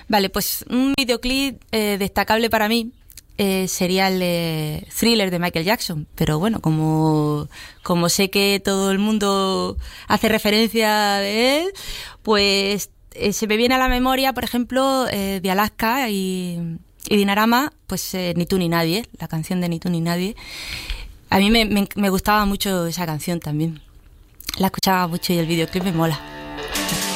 Vale, pues un videoclip destacable para mí sería el de Thriller de Michael Jackson, pero bueno, como sé que todo el mundo hace referencia de él, pues se me viene a la memoria, por ejemplo, de Alaska y Dinarama, pues Ni tú ni nadie, la canción de Ni tú ni nadie. A mí me gustaba mucho esa canción también. La escuchaba mucho y el videoclip me mola.